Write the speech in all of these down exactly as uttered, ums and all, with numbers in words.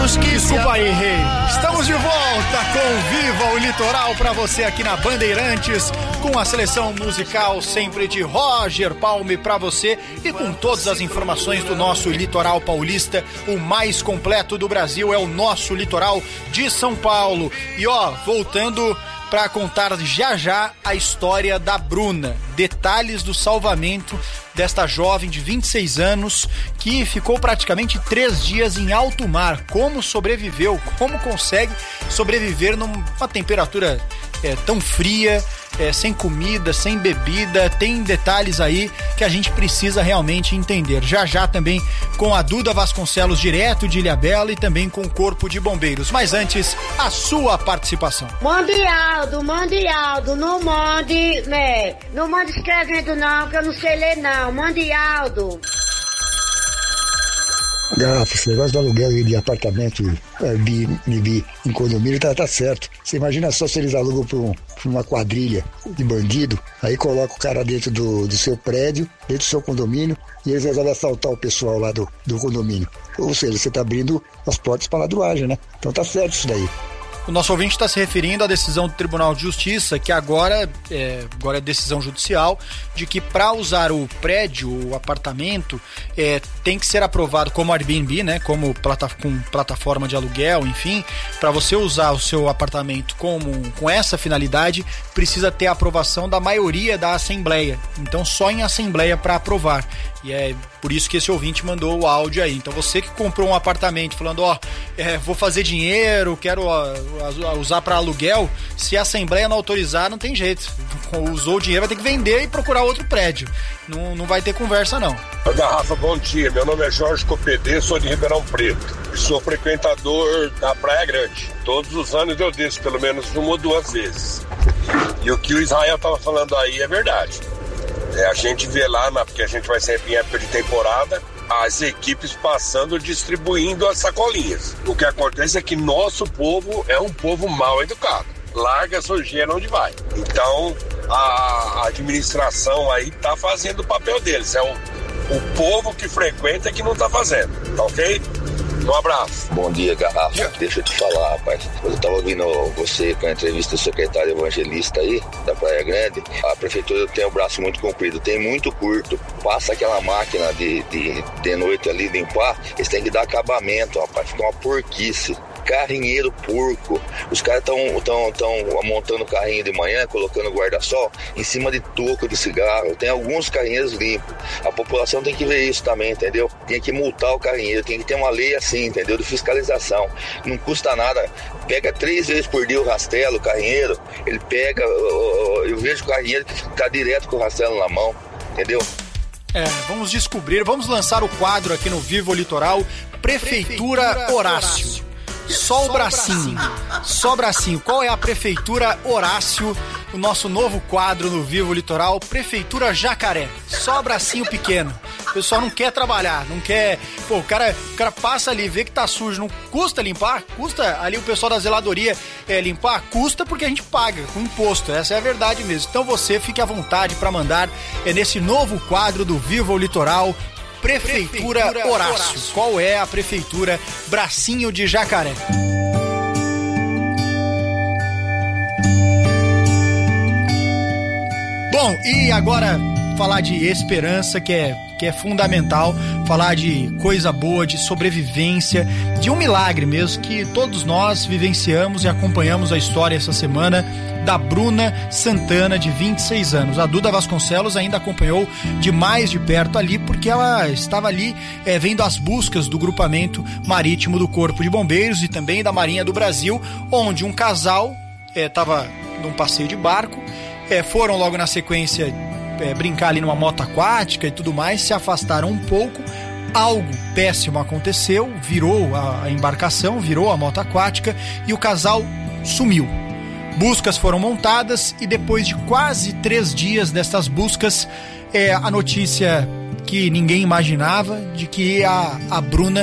que Desculpa aí, rei. Estamos de volta com Viva o Litoral pra você aqui na Bandeirantes, com a seleção musical sempre de Roger Palme pra você e com todas as informações do nosso litoral paulista. O mais completo do Brasil é o nosso litoral de São Paulo. E ó, voltando para contar já já a história da Bruna, detalhes do salvamento desta jovem de vinte e seis anos que ficou praticamente três dias em alto mar. Como sobreviveu, como consegue sobreviver numa temperatura é, tão fria, é, sem comida, sem bebida. Tem detalhes aí que a gente precisa realmente entender. Já já também com a Duda Vasconcelos, direto de Ilhabela, e também com o Corpo de Bombeiros. Mas antes, a sua participação. Mande Aldo, mande Aldo, não mande, né? Não mande escrevendo não, que eu não sei ler não. Mande Aldo. Garrafa, esse negócio do aluguel de apartamento de, de, de, em condomínio tá, tá certo. Você imagina só se eles alugam pra, um, pra uma quadrilha de bandido, aí coloca o cara dentro do, do seu prédio, dentro do seu condomínio, e eles resolvem assaltar o pessoal lá do, do condomínio. Ou seja, você tá abrindo as portas pra ladruagem, né? Então tá certo isso daí. O nosso ouvinte está se referindo à decisão do Tribunal de Justiça, que agora é, agora é decisão judicial, de que para usar o prédio, o apartamento, é, tem que ser aprovado como Airbnb, né, como plata, com plataforma de aluguel, enfim. Para você usar o seu apartamento como, com essa finalidade, precisa ter a aprovação da maioria da Assembleia. Então só em Assembleia para aprovar. E é por isso que esse ouvinte mandou o áudio aí. Então você que comprou um apartamento falando, ó, é, vou fazer dinheiro, quero ó, usar para aluguel, se a Assembleia não autorizar, não tem jeito. Usou o dinheiro, vai ter que vender e procurar outro prédio. Não, não vai ter conversa, não. Garrafa, bom dia. Meu nome é Jorge Copedê, sou de Ribeirão Preto. Sou frequentador da Praia Grande. Todos os anos eu desço pelo menos uma ou duas vezes. E o que o Israel estava falando aí é verdade. É, a gente vê lá, porque a gente vai sempre em época de temporada, as equipes passando, distribuindo as sacolinhas. O que acontece é que nosso povo é um povo mal educado. Larga a sujeira onde vai. Então, a administração aí tá fazendo o papel deles. É o, o povo que frequenta que não tá fazendo. Tá ok? Um abraço. Bom dia, Garrafa. Deixa eu te falar, rapaz. Eu tava ouvindo você com a entrevista do secretário evangelista aí, da Praia Grande. A prefeitura tem o braço muito comprido, tem muito curto. Passa aquela máquina de, de, de noite ali limpar, eles têm que dar acabamento, rapaz. Fica uma porquice. Carrinheiro porco. Os caras estão tão, tão montando carrinho de manhã, colocando guarda-sol em cima de toco de cigarro. Tem alguns carrinheiros limpos. A população tem que ver isso também, entendeu? Tem que multar o carrinheiro, tem que ter uma lei assim, entendeu? De fiscalização. Não custa nada. Pega três vezes por dia o rastelo, o carrinheiro, ele pega, eu vejo o carrinheiro que tá direto com o rastelo na mão, entendeu? É, vamos descobrir, vamos lançar o quadro aqui no Vivo Litoral, Prefeitura, Prefeitura Horácio. Horácio. Só o bracinho, só o bracinho. Qual é a Prefeitura Horácio? O nosso novo quadro no Vivo Litoral, Prefeitura Jacaré. Só o bracinho pequeno. O pessoal não quer trabalhar, não quer... Pô, o cara, o cara passa ali, vê que tá sujo, não custa limpar? Custa ali o pessoal da zeladoria é, limpar? Custa porque a gente paga com imposto, essa é a verdade mesmo. Então você fique à vontade para mandar é, nesse novo quadro do Vivo Litoral, Prefeitura, Prefeitura Horácio. Horácio. Qual é a Prefeitura Bracinho de Jacaré? Bom, e agora falar de esperança, que é, que é fundamental, falar de coisa boa, de sobrevivência, de um milagre mesmo, que todos nós vivenciamos e acompanhamos a história essa semana da Bruna Santana, de vinte e seis anos. A Duda Vasconcelos ainda acompanhou de mais de perto ali, porque ela estava ali é, vendo as buscas do grupamento marítimo do Corpo de Bombeiros e também da Marinha do Brasil, onde um casal estava é, num passeio de barco, é, foram logo na sequência é, brincar ali numa moto aquática e tudo mais, se afastaram um pouco, algo péssimo aconteceu, virou a, a embarcação, virou a moto aquática e o casal sumiu. Buscas foram montadas e depois de quase três dias dessas buscas, é, a notícia que ninguém imaginava de que a, a Bruna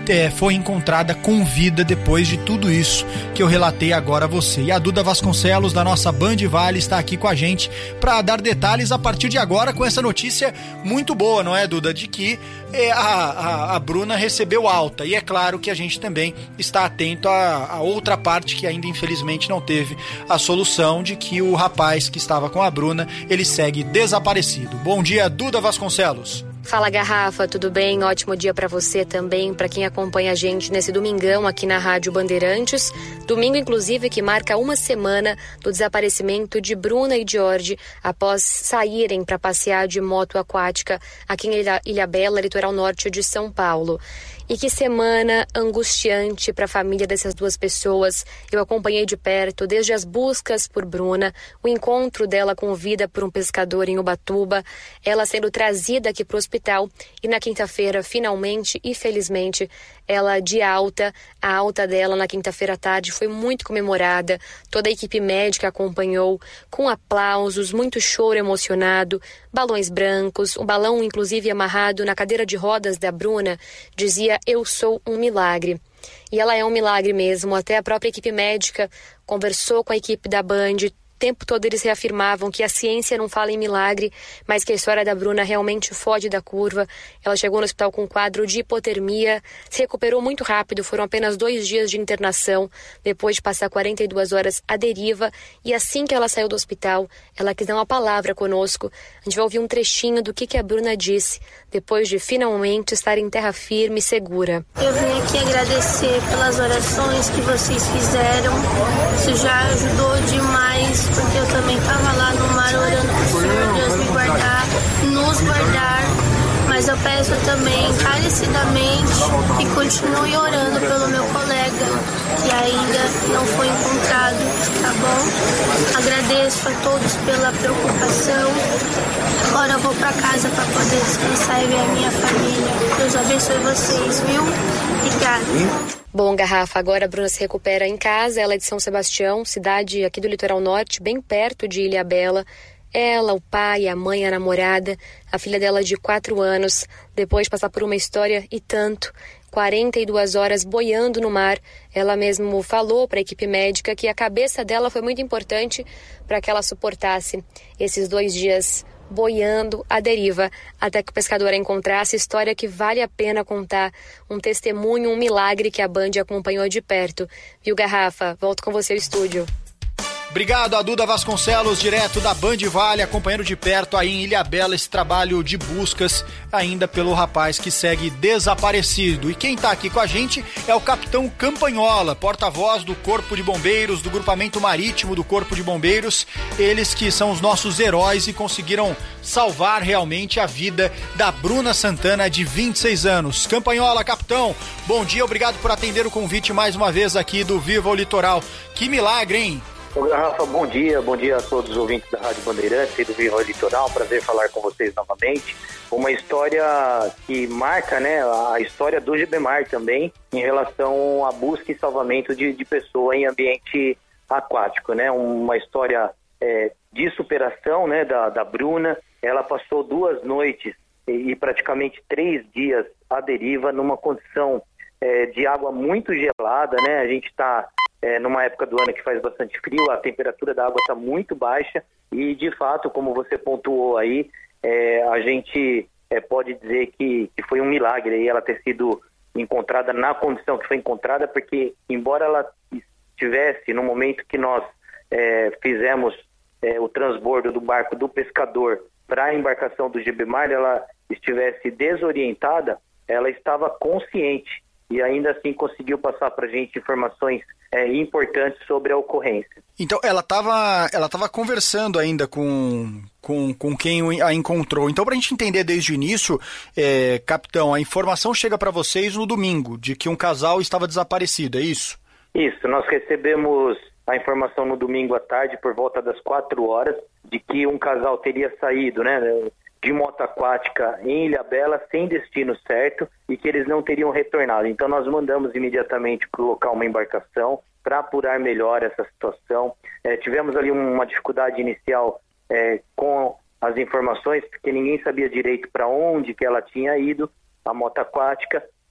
é, foi encontrada com vida depois de tudo isso que eu relatei agora a você. E a Duda Vasconcelos, da nossa Band Vale, está aqui com a gente para dar detalhes a partir de agora com essa notícia muito boa, não é, Duda? De que é, a, a, a Bruna recebeu alta. E é claro que a gente também está atento a, a outra parte que ainda infelizmente não teve a solução, de que o rapaz que estava com a Bruna, ele segue desaparecido. Bom dia, Duda Vasconcelos. Fala, Garrafa, tudo bem? Ótimo dia para você também, para quem acompanha a gente nesse domingão aqui na Rádio Bandeirantes. Domingo, inclusive, que marca uma semana do desaparecimento de Bruna e Jorge após saírem para passear de moto aquática aqui em Ilha, Ilhabela, litoral norte de São Paulo. E que semana angustiante para a família dessas duas pessoas. Eu acompanhei de perto desde as buscas por Bruna, o encontro dela com vida por um pescador em Ubatuba, ela sendo trazida aqui para o hospital e na quinta-feira, finalmente e felizmente, ela de alta. A alta dela na quinta-feira à tarde foi muito comemorada. Toda a equipe médica acompanhou com aplausos, muito choro emocionado, balões brancos, um balão inclusive amarrado na cadeira de rodas da Bruna dizia: "Eu sou um milagre". E ela é um milagre mesmo. Até a própria equipe médica conversou com a equipe da Band. O tempo todo eles reafirmavam que a ciência não fala em milagre, mas que a história da Bruna realmente foge da curva. Ela chegou no hospital com um quadro de hipotermia, se recuperou muito rápido, foram apenas dois dias de internação, depois de passar quarenta e duas horas à deriva, e assim que ela saiu do hospital, ela quis dar uma palavra conosco. A gente vai ouvir um trechinho do que, que a Bruna disse, depois de finalmente estar em terra firme e segura. Eu vim aqui agradecer pelas orações que vocês fizeram, isso já ajudou demais, porque eu também estava lá no mar orando para o Senhor Deus me guardar, nos guardar, mas eu peço também encarecidamente que continue orando pelo meu colega, que ainda não foi encontrado, tá bom? Agradeço a todos pela preocupação, agora eu vou para casa para poder descansar e ver a minha família. Deus abençoe vocês, viu? Obrigada. Bom, Garrafa, agora a Bruna se recupera em casa, ela é de São Sebastião, cidade aqui do litoral norte, bem perto de Ilhabela. Ela, o pai, a mãe, a namorada, a filha dela de quatro anos, depois de passar por uma história e tanto, quarenta e duas horas boiando no mar, ela mesmo falou para a equipe médica que a cabeça dela foi muito importante para que ela suportasse esses dois dias boiando à deriva, até que o pescador a encontrasse. História que vale a pena contar, um testemunho, um milagre que a Band acompanhou de perto. Viu, Garrafa? Volto com você ao estúdio. Obrigado a Duda Vasconcelos, direto da Band Vale, acompanhando de perto aí em Ilhabela esse trabalho de buscas ainda pelo rapaz que segue desaparecido. E quem tá aqui com a gente é o Capitão Campanhola, porta-voz do Corpo de Bombeiros, do Grupamento Marítimo do Corpo de Bombeiros, eles que são os nossos heróis e conseguiram salvar realmente a vida da Bruna Santana, de vinte e seis anos. Campanhola, capitão, bom dia, obrigado por atender o convite mais uma vez aqui do Viva o Litoral. Que milagre, hein? Ô, Garrafa, bom dia, bom dia a todos os ouvintes da Rádio Bandeirantes e do Viva o Litoral, prazer falar com vocês novamente. Uma história que marca, né, a história do Gebemar também, em relação à busca e salvamento de, de pessoa em ambiente aquático, né, uma história é, de superação, né, da, da Bruna. Ela passou duas noites e, e praticamente três dias à deriva, numa condição é, de água muito gelada, né, a gente está É, numa época do ano que faz bastante frio, a temperatura da água está muito baixa e, de fato, como você pontuou aí, é, a gente é, pode dizer que, que foi um milagre aí ela ter sido encontrada na condição que foi encontrada, porque, embora ela estivesse no momento que nós é, fizemos é, o transbordo do barco do pescador para a embarcação do Gebemar, ela estivesse desorientada, ela estava consciente e ainda assim conseguiu passar para a gente informações é, importantes sobre a ocorrência. Então, ela estava ela tava conversando ainda com, com, com quem a encontrou. Então, para a gente entender desde o início, é, capitão, a informação chega para vocês no domingo, de que um casal estava desaparecido, é isso? Isso, nós recebemos a informação no domingo à tarde, por volta das quatro horas, de que um casal teria saído, né, de moto aquática em Ilhabela sem destino certo e que eles não teriam retornado. Então nós mandamos imediatamente para o local uma embarcação para apurar melhor essa situação. É, tivemos ali uma dificuldade inicial é, com as informações, porque ninguém sabia direito para onde que ela tinha ido, a moto aquática,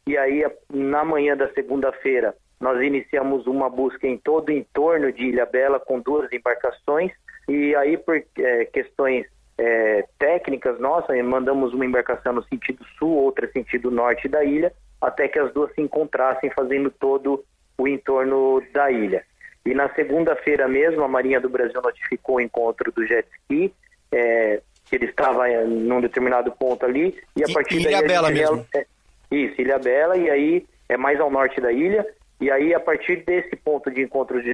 e aí na manhã da segunda-feira nós iniciamos uma busca em todo o entorno de Ilhabela com duas embarcações, e aí por é, questões é, técnicas nossas, mandamos uma embarcação no sentido sul, outra no sentido norte da ilha, até que as duas se encontrassem fazendo todo o entorno da ilha. E na segunda-feira mesmo, a Marinha do Brasil notificou o encontro do jet ski, é, que ele estava em num determinado ponto ali, e a partir daí... Ilhabela mesmo. É, isso, Ilhabela, e aí é mais ao norte da ilha, e aí a partir desse ponto de encontro de